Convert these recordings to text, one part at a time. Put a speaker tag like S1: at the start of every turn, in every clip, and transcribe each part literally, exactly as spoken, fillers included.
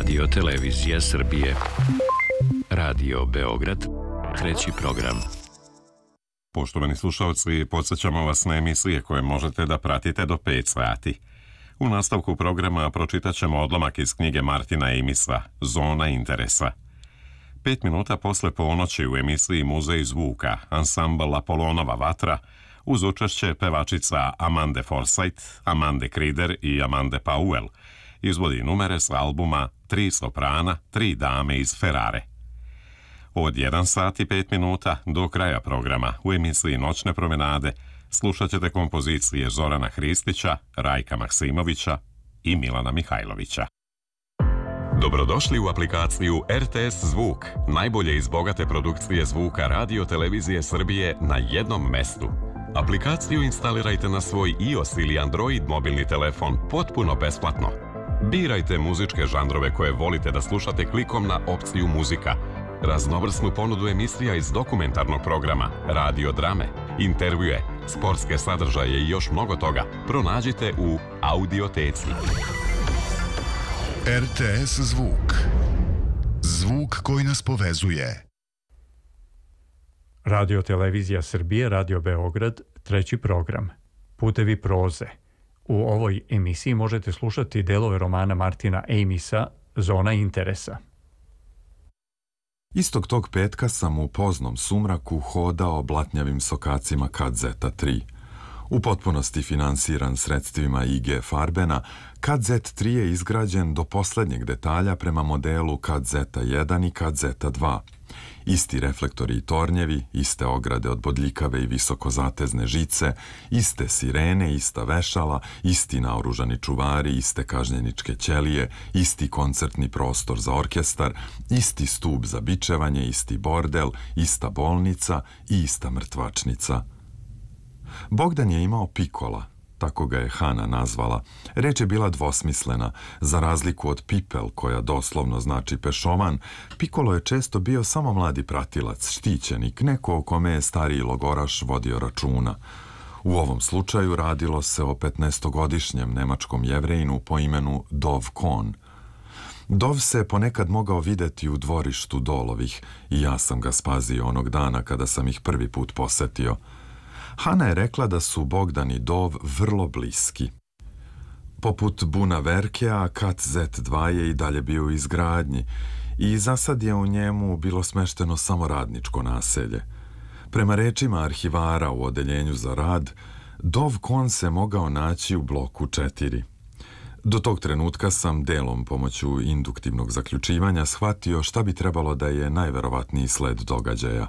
S1: Radio Televizija Srbije. Radio Beograd, treći program.
S2: Poštovani slušalci, podsjećamo vas na emisije koje možete da pratite do pet sati. U nastavku programa pročitat ćemo odlomak iz knjige Martina Amisa, Zona interesa. Pet minuta posle ponoći u emisiji Muzej zvuka, ansambl Apolonova vatra, uz učešće pevačica Amande Forsythe, Amande Krider i Amande Powell, izvodi numere s albuma Tri soprana, tri dame iz Ferrare. Od jedan sat i pet minuta do kraja programa u emisiji Noćne promenade slušat ćete kompozicije Zorana Hristića, Rajka Maksimovića i Milana Mihajlovića. Dobrodošli u aplikaciju R T S Zvuk, najbolje iz bogate produkcije zvuka Radio Televizije Srbije na jednom mestu. Aplikaciju instalirajte na svoj iOS ili Android mobilni telefon potpuno besplatno. Birajte muzičke žanrove koje volite da slušate klikom na opciju muzika, raznovrsnu ponudu emisija iz dokumentarnog programa, radio drame, intervjue, sportske sadržaje i još mnogo toga pronađite u Audioteci.
S3: R T S Zvuk. Zvuk koji nas povezuje.
S4: Radio Televizija Srbije, Radio Beograd, treći program. Putevi proze. U ovoj emisiji možete slušati delove romana Martina Amisa, Zona interesa.
S5: Istog tog petka sam u poznom sumraku hodao blatnjavim sokacima K Z tri. U potpunosti finansiran sredstvima I G Farbena, K Z tri je izgrađen do poslednjeg detalja prema modelu K Z jedan i K Z dva. Isti reflektori i tornjevi, iste ograde od bodljikave i visokozatezne žice, iste sirene, ista vešala, isti naoružani čuvari, iste kažnjeničke ćelije, isti koncertni prostor za orkestar, isti stup za bičevanje, isti bordel, ista bolnica i ista mrtvačnica. Bogdan je imao pikola, tako ga je Hana nazvala. Reč je bila dvosmislena. Za razliku od Pipel, koja doslovno znači pešoman, Pikolo je često bio samo mladi pratilac, štićenik, neko o kome je stariji logoraš vodio računa. U ovom slučaju radilo se o petnaestogodišnjem nemačkom jevrejinu po imenu Dov Kohn. Dov se ponekad mogao videti u dvorištu Dolovih i ja sam ga spazio onog dana kada sam ih prvi put posetio. Hana je rekla da su Bogdan i Dov vrlo bliski. Poput Buna Verkea, K Z dva je i dalje bio u izgradnji i za sad je u njemu bilo smešteno samo radničko naselje. Prema rečima arhivara u odeljenju za rad, Dov Kohn se mogao naći u bloku četiri. Do tog trenutka sam delom pomoću induktivnog zaključivanja shvatio šta bi trebalo da je najverovatniji sled događaja.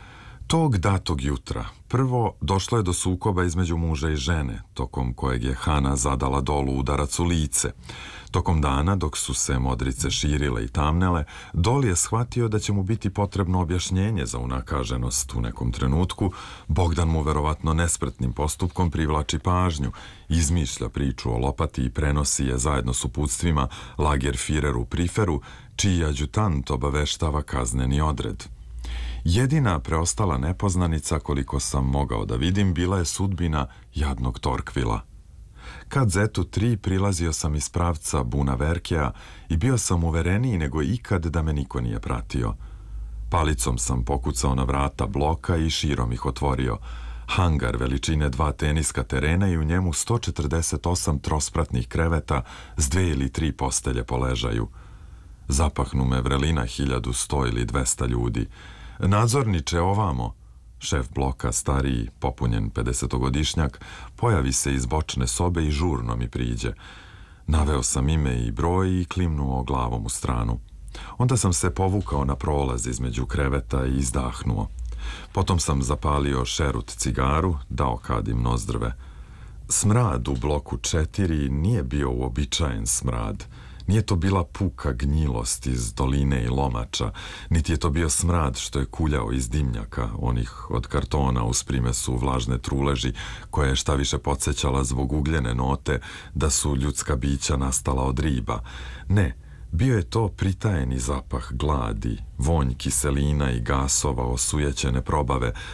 S5: Tog datog jutra, prvo, došlo je do sukoba između muža i žene, tokom kojeg je Hana zadala Dolu udarac u lice. Tokom dana, dok su se modrice širile i tamnele, Dol je shvatio da će mu biti potrebno objašnjenje za unakaženost u nekom trenutku. Bogdan mu verovatno nespretnim postupkom privlači pažnju, izmišlja priču o lopati i prenosi je zajedno s uputstvima Lagerfireru Priferu, čiji adjutant obaveštava kazneni odred. Jedina preostala nepoznanica, koliko sam mogao da vidim, bila je sudbina jadnog Torkvila. K Z tri prilazio sam iz pravca Buna Verkea i bio sam uvereniji nego ikad da me niko nije pratio. Palicom sam pokucao na vrata bloka i širom ih otvorio. Hangar veličine dva teniska terena i u njemu sto četrdeset osam trospratnih kreveta s dve ili tri postelje po ležaju. Zapahnu me vrelina hiljadu sto ili dvesta ljudi. Nadzorniče, ovamo. Šef bloka, stariji, popunjen pedesetogodišnjak, pojavi se iz bočne sobe i žurno mi priđe. Naveo sam ime i broj i klimnuo glavom u stranu. Onda sam se povukao na prolaz između kreveta i izdahnuo. Potom sam zapalio šerut cigaru, dao kadim nozdrve. Smrad u bloku četiri nije bio uobičajen smrad. Nije to bila puka gnjilost iz doline i lomača, niti je to bio smrad što je kuljao iz dimnjaka, onih od kartona uz primesu vlažne truleži, koja je šta više podsjećala zbog ugljene note da su ljudska bića nastala od riba. Ne, bio je to pritajeni zapah gladi, vonj kiselina i gasova osujećene probave,